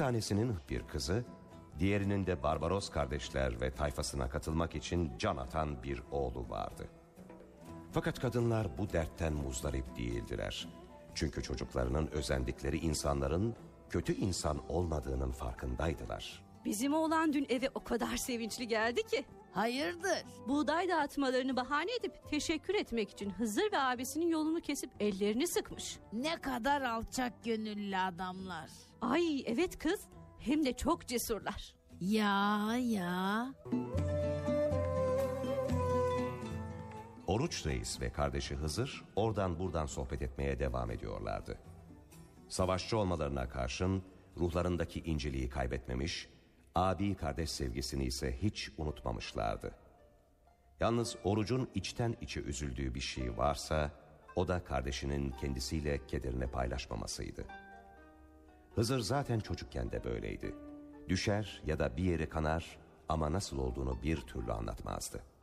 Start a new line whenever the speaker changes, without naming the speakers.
tanesinin bir kızı, diğerinin de Barbaros kardeşler ve tayfasına katılmak için can atan bir oğlu vardı. Fakat kadınlar bu dertten muzdarip değildiler. Çünkü çocuklarının özendikleri insanların kötü insan olmadığının farkındaydılar.
Bizim oğlan dün eve o kadar sevinçli geldi ki.
Hayırdır?
Buğday dağıtmalarını bahane edip teşekkür etmek için Hızır ve abisinin yolunu kesip ellerini sıkmış.
Ne kadar alçak gönüllü adamlar.
Ay evet kız, hem de çok cesurlar.
Ya.
Oruç Reis ve kardeşi Hızır oradan buradan sohbet etmeye devam ediyorlardı. Savaşçı olmalarına karşın ruhlarındaki inceliği kaybetmemiş, abi kardeş sevgisini ise hiç unutmamışlardı. Yalnız Oruç'un içten içe üzüldüğü bir şey varsa, o da kardeşinin kendisiyle kederini paylaşmamasıydı. Hızır zaten çocukken de böyleydi. Düşer ya da bir yeri kanar ama nasıl olduğunu bir türlü anlatmazdı.